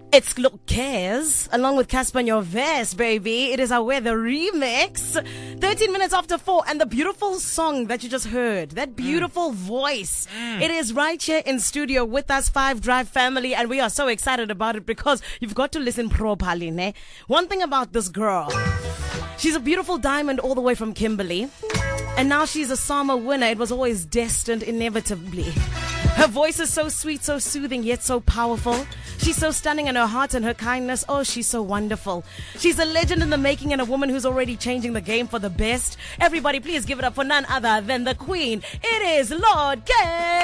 It's Lord Kez, along with Casper Nyovest, baby. It is our weather remix. 13 minutes after 4, and the beautiful song that you just heard, that beautiful voice. It is right here in studio with us, 5 Drive family, and we are so excited about it because you've got to listen properly, ne? One thing about this girl, she's a beautiful diamond all the way from Kimberley, and now she's a SAMA winner. It was always destined, inevitably. Her voice is so sweet, so soothing, yet so powerful. She's so stunning in her heart and her kindness. Oh, she's so wonderful. She's a legend in the making and a woman who's already changing the game for the best. Everybody, please give it up for none other than the queen. It is Lord Kez.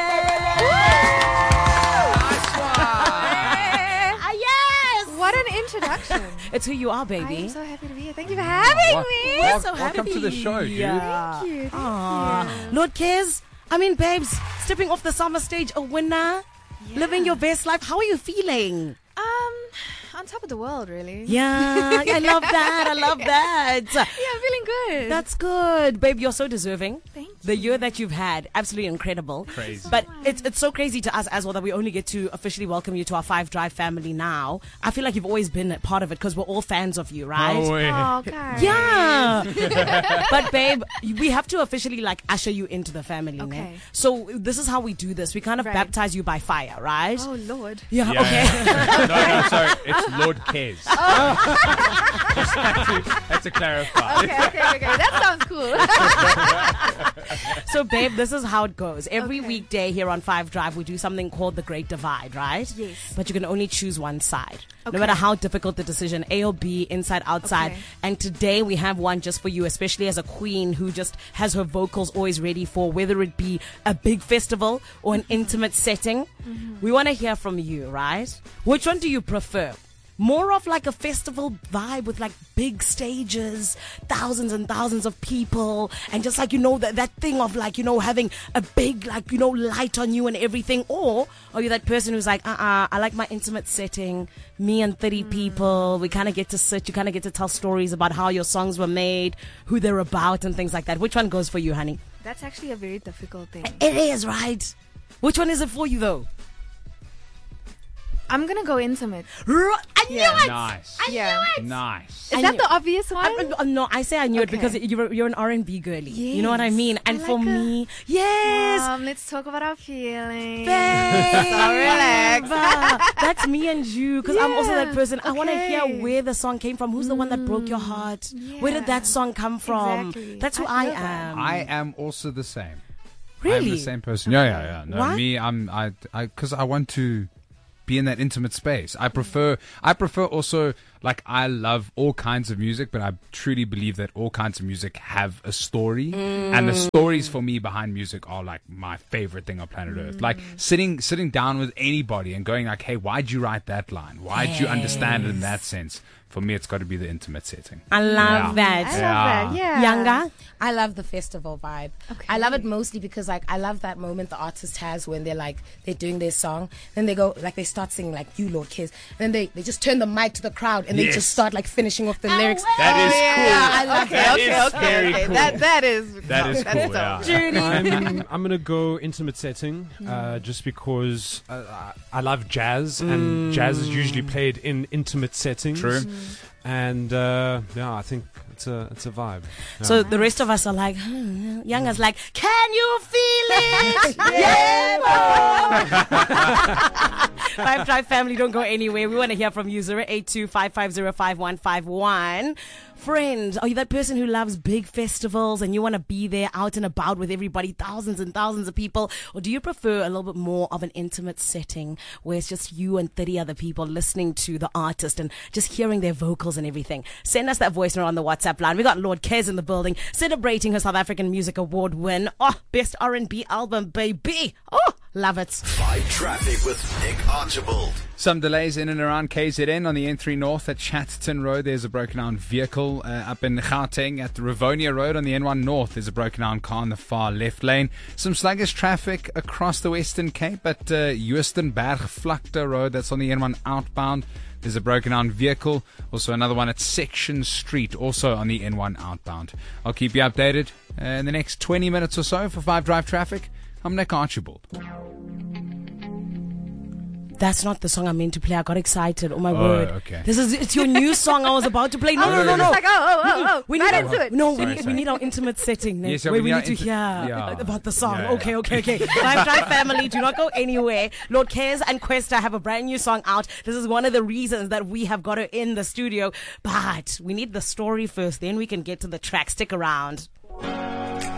Yes! What an introduction. It's who you are, baby. I'm so happy to be here. Thank you for having me. We're so happy. Welcome to the show, dude. Thank you. Lord Kez, I mean, babes, stepping off the summer stage, a winner, living your best life. How are you feeling? On top of the world, really. Yeah, I love that. I love that. Yeah, I'm feeling good. That's good. Babe, you're so deserving. Thank you. The year that you've had, absolutely incredible. Crazy. But it's so crazy to us as well that we only get to officially welcome you to our 5 Drive family now. I feel like you've always been a part of it because we're all fans of you, right? Oh, yeah. Oh, guys. Yeah. But babe, we have to officially like usher you into the family. Okay. Ne? So this is how we do this. We kind of Right. baptize you by fire, right? Oh, Lord. Yeah, Yeah. okay. No, sorry. It's Lord Kez. Just had to clarify. Okay. That sounds cool. So babe, this is how it goes. Every Okay. weekday here on 5 Drive, we do something called the Great Divide, right? Yes. But you can only choose one side. Okay. No matter how difficult the decision, A or B, inside, outside. Okay. And today we have one just for you, especially as a queen who just has her vocals always ready for whether it be a big festival or an intimate setting. We want to hear from you, right? Which one do you prefer? More of like a festival vibe with like big stages, thousands and thousands of people, and just like, that thing of like, having a big like, light on you and everything? Or are you that person who's like, I like my intimate setting, me and 30 people, we kind of get to sit, you kind of get to tell stories about how your songs were made, who they're about and things like that. Which one goes for you, honey? That's actually a very difficult thing. It is, right? Which one is it for you though? I'm going to go intimate. I knew Yeah. it! Nice. Yeah. Nice. Is I that knew- the obvious one? No, I say I knew it Okay. because you're an R&B girly. You know what I Yes. mean? And I for like me, yes, Let's talk about our feelings. babe, relax. that's me and you. Because I'm also that Yeah, person. I want to hear okay. where the song came from. Who's the one that broke your heart? Where did that Yeah. song come from? Exactly. That's who I I feel that. am. I am also the same. I'm Really? the same person. Yeah. No, Why? me, because I want to be in that intimate space. I prefer also, like, I love all kinds of music, but I truly believe that all kinds of music have a story. And the stories for me behind music are like my favorite thing on planet Earth. Like sitting down with anybody and going like, hey, why'd you write that line? Why'd you understand it in that sense? For me, it's got to be the intimate setting. I love Yeah. I that. love that. Yeah. Younger? I love the festival vibe. Okay. I love it mostly because like I love that moment the artist has when they're doing their song, then they go like they start singing like "You Lord Kez," then they just turn the mic to the crowd and they Yes. just start like finishing off the lyrics. That is cool. I love That is that. very cool. That is That is that's cool, dope. yeah. I'm gonna go intimate setting, just because I love jazz, and jazz is usually played in intimate settings. True. And I think it's a vibe. Yeah. So the rest of us are like, Younger's like, can you feel it? Yeah, boy. 5 Drive family, don't go anywhere. We want to hear from you. 082-550-5151. Friend, are you that person who loves big festivals and you want to be there out and about with everybody, thousands and thousands of people? Or do you prefer a little bit more of an intimate setting where it's just you and 30 other people listening to the artist and just hearing their vocals and everything? Send us that voice note on the WhatsApp line. We got Lord Kez in the building celebrating her South African Music Award win. Oh, best R&B album, baby. Oh, love it. 5 Traffic with Nick Archibald. Some delays in and around KZN on the N3 North at Chatterton Road. There's a broken down vehicle up in Gauteng at the Rivonia Road on the N1 North. There's a broken down car in the far left lane. Some sluggish traffic across the Western Cape at Joostenberg Vlakte Road. That's on the N1 outbound. There's a broken down vehicle. Also another one at Section Street, also on the N1 outbound. I'll keep you updated in the next 20 minutes or so for 5 Drive Traffic. I'm Nick Archibald. That's not the song I meant to play. I got excited. Oh my word! Okay. It's your new song I was about to play. No. It's like, We right need into it. No, Sorry. we need our intimate setting next, Yes, yeah, where we we need need to our hear yeah. about the song. Yeah, yeah. Okay. Live Drive family, do not go anywhere. Lord Cares and Questa have a brand new song out. This is one of the reasons that we have got her in the studio. But we need the story first, then we can get to the track. Stick around.